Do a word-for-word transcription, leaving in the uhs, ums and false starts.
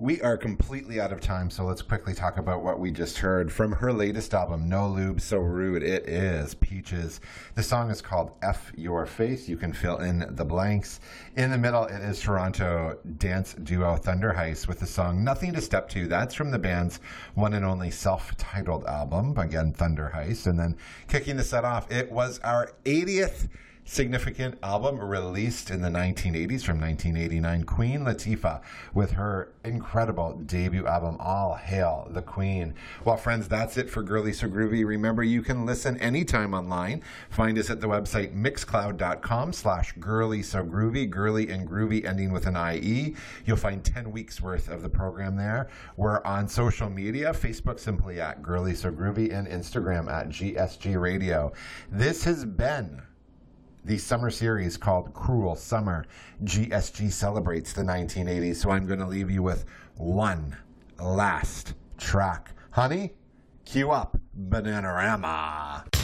We are completely out of time, so let's quickly talk about what we just heard from her latest album, No Lube, So Rude. It is Peaches. The song is called F Your Face. You can fill in the blanks. In the middle, it is Toronto dance duo Thunder Heist with the song Nothing to Step To. That's from the band's one and only self-titled album, again, Thunder Heist. And then kicking the set off, it was our eightieth significant album released in the nineteen eighties from nineteen eighty-nine, Queen Latifah with her incredible debut album, All Hail the Queen. Well, friends, that's it for Girly So Groovy. Remember, you can listen anytime online. Find us at the website mixcloud.com slash girly so groovy, girly and groovy ending with an I E. You'll find ten weeks worth of the program there. We're on social media, Facebook simply at Girly So Groovy and Instagram at G S G Radio. This has been the summer series called Cruel Summer. G S G celebrates the nineteen eighties, so I'm going to leave you with one last track. Honey, cue up Bananarama.